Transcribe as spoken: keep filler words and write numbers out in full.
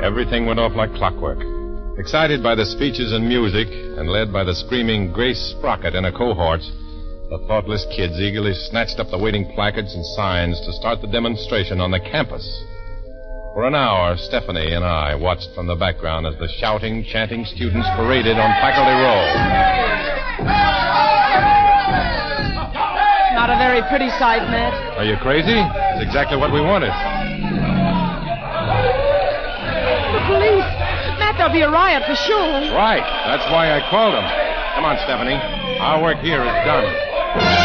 Everything went off like clockwork. Excited by the speeches and music, and led by the screaming Grace Sprocket and her cohorts, the thoughtless kids eagerly snatched up the waiting placards and signs to start the demonstration on the campus. For an hour, Stephanie and I watched from the background as the shouting, chanting students paraded on Faculty Row. Not a very pretty sight, Matt. Are you crazy? It's exactly what we wanted. The police. Matt, there'll be a riot for sure. Right. That's why I called them. Come on, Stephanie. Our work here is done.